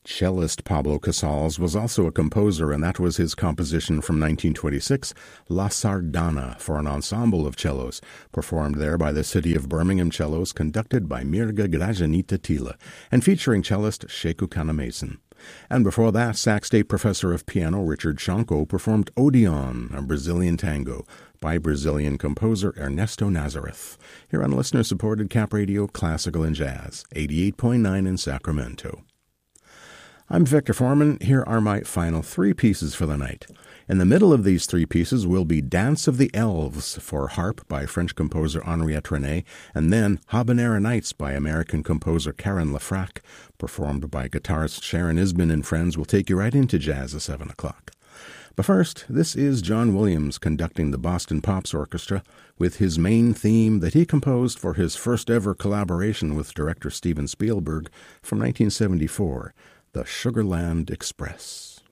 Cellist Pablo Casals was also a composer, and that was his composition from 1926, La Sardana, for an ensemble of cellos, performed there by the City of Birmingham Cellos, conducted by Mirga Grajanita Tila, and featuring cellist Sheku Kanamason. And before that, Sac State professor of piano Richard Shonko performed Odeon, a Brazilian tango, by Brazilian composer Ernesto Nazareth, here on listener-supported Cap Radio Classical and Jazz, 88.9 in Sacramento. I'm Victor Foreman. Here are my final three pieces for the night. In the middle of these three pieces will be Dance of the Elves for harp by French composer Henriette René, and then Habanera Nights by American composer Karen Lafrac, performed by guitarist Sharon Isbin and friends, will take you right into jazz at 7 o'clock. But first, this is John Williams conducting the Boston Pops Orchestra with his main theme that he composed for his first ever collaboration with director Steven Spielberg from 1974, The Sugarland Express.